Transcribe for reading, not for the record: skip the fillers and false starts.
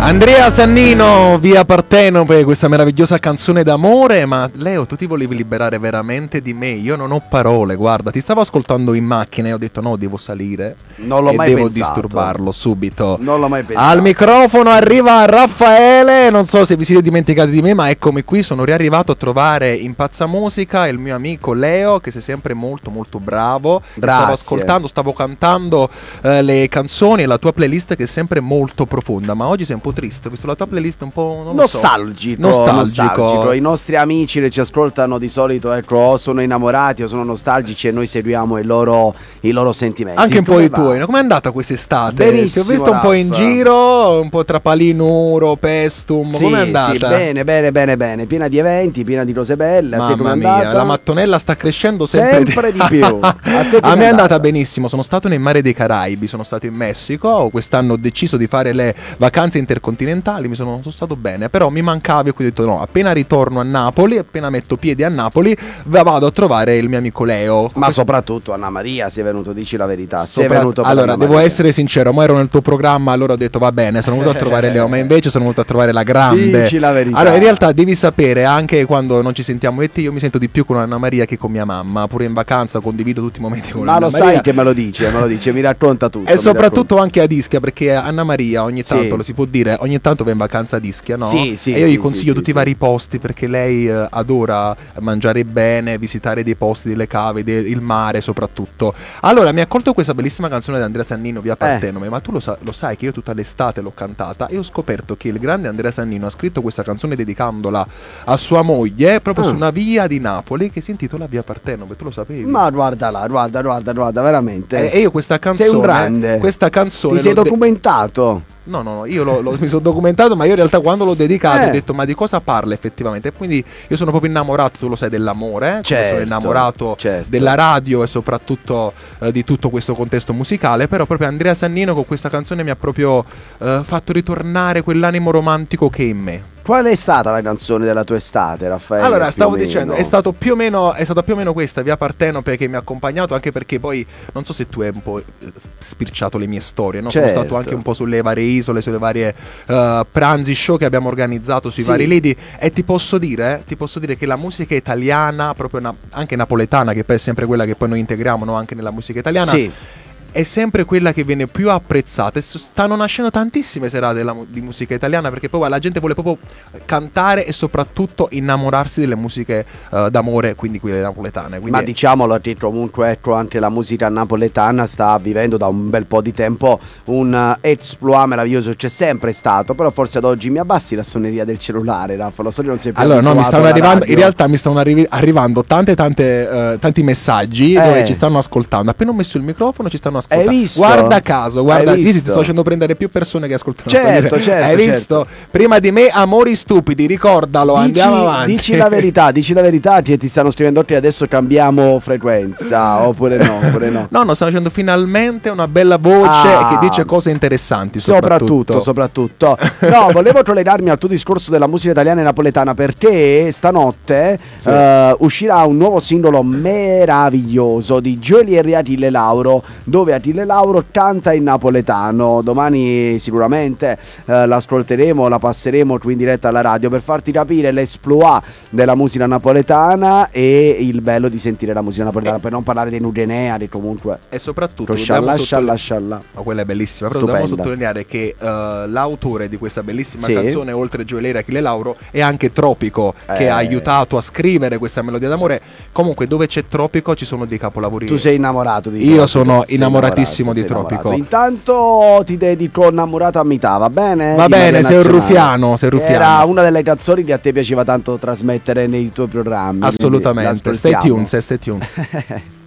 Andrea Sannino, Via Partenope, questa meravigliosa canzone d'amore. Ma Leo, tu ti volevi liberare veramente di me? Io non ho parole, guarda, ti stavo ascoltando in macchina e ho detto no, devo salire. Non l'ho e mai devo pensato. disturbarlo subito. Non l'ho mai pensato. Al microfono arriva Raffaele, non so se vi siete dimenticati di me, ma eccomi qui, sono riarrivato a trovare in Pazza Musica il mio amico Leo, che sei sempre molto molto bravo. Grazie. Stavo cantando le canzoni e la tua playlist che è sempre molto profonda, ma oggi sei un po' triste, ho visto la tua playlist un po' non lo so. Nostalgico. I nostri amici che ci ascoltano di solito, ecco, o sono innamorati o sono nostalgici e noi seguiamo i loro sentimenti. Anche un po' i tuoi, no? Com'è andata quest'estate? Benissimo, ti ho visto un po' in giro, un po' tra Palinuro, Pestum, sì, com'è andata? Sì, bene, piena di eventi, piena di cose belle. A te com'è Mamma mia, andata? la mattonella sta crescendo sempre di più. A me è andata benissimo, sono stato nel mare dei Caraibi, sono stato in Messico, quest'anno ho deciso di fare le vacanze intercontinentali, sono stato bene, però mi mancava e quindi ho detto no, appena ritorno a Napoli, appena metto piedi a Napoli, vado a trovare il mio amico Leo. Ma soprattutto Anna Maria, sei venuto, dici la verità. Allora, devo essere sincero, ma ero nel tuo programma, allora ho detto va bene, sono venuto a trovare Leo, ma invece sono venuto a trovare la grande. Dici la verità. Allora, in realtà devi sapere, anche quando non ci sentiamo io e te, io mi sento di più con Anna Maria che con mia mamma, pure in vacanza condivido tutti i momenti con Anna Maria. Ma lo sai che me lo dice, mi racconta tutto. E soprattutto anche a Ischia, perché Anna Maria ogni tanto, sì, lo si può dire, ogni tanto va in vacanza ad Ischia, no? Sì, e io gli consiglio sì, tutti i vari posti, perché lei adora mangiare bene, visitare dei posti, delle cave, il mare soprattutto. Allora mi ha accolto questa bellissima canzone di Andrea Sannino, Via Partenope, ma tu lo sai che io tutta l'estate l'ho cantata e ho scoperto che il grande Andrea Sannino ha scritto questa canzone dedicandola a sua moglie proprio su una via di Napoli che si intitola Via Partenope, tu lo sapevi? Ma guarda là, guarda veramente. E io questa canzone, sei un grande. Questa canzone ti sei documentato? No, io mi sono documentato, ma io in realtà quando l'ho dedicato ho detto ma di cosa parla effettivamente? E quindi io sono proprio innamorato, tu lo sai, dell'amore, sono innamorato della radio e soprattutto di tutto questo contesto musicale, però proprio Andrea Sannino con questa canzone mi ha proprio fatto ritornare quell'animo romantico che è in me. Qual è stata la canzone della tua estate, Raffaele? Allora, stavo dicendo, è stata più o meno questa, Via Partenope, che mi ha accompagnato, anche perché poi, non so se tu hai un po' spirciato le mie storie, no? Sono stato anche un po' sulle varie isole, sulle varie pranzi show che abbiamo organizzato sui vari lidi, e ti posso dire che la musica italiana, proprio anche napoletana, che poi è sempre quella che poi noi integriamo, no? Anche nella musica italiana, è sempre quella che viene più apprezzata. Stanno nascendo tantissime serate di musica italiana, perché poi la gente vuole proprio cantare e soprattutto innamorarsi delle musiche d'amore, quindi quelle napoletane. Quindi ma diciamolo che comunque, ecco, anche la musica napoletana sta vivendo da un bel po' di tempo un exploit meraviglioso, c'è sempre stato, però forse ad oggi mi abbassi la suoneria del cellulare, Raffa, lo so che non sei più allora no, mi stanno arrivando, radio. in realtà mi stanno arrivando tanti messaggi dove ci stanno ascoltando. Appena ho messo il microfono ci stanno ascoltando. Hai visto? Guarda caso, ti sto facendo prendere più persone che ascoltano. Certo. Hai visto? Prima di me amori stupidi, ricordalo, andiamo avanti. Dici la verità che ti stanno scrivendo che adesso cambiamo frequenza, oppure no? No, stanno facendo finalmente una bella voce che dice cose interessanti, soprattutto. No, volevo collegarmi al tuo discorso della musica italiana e napoletana, perché stanotte uscirà un nuovo singolo meraviglioso di Geolier e Achille Lauro, dove Achille Lauro canta in napoletano. Domani sicuramente l'ascolteremo, la passeremo qui in diretta alla radio per farti capire l'esploit della musica napoletana e il bello di sentire la musica napoletana, per non parlare dei Nugenea, che comunque e soprattutto scialla. Ma quella è bellissima, però dobbiamo sottolineare che l'autore di questa bellissima canzone, oltre a Geolier e Achille Lauro, è anche Tropico, che ha aiutato a scrivere questa melodia d'amore. Comunque dove c'è Tropico ci sono dei capolavori. Tu sei innamorato di Io sono innamoratissimo di Tropico. Intanto ti dedico Innamorata a metà, va bene? Va bene, sei un rufiano. Era una delle canzoni che a te piaceva tanto trasmettere nei tuoi programmi. Assolutamente. Stay tuned.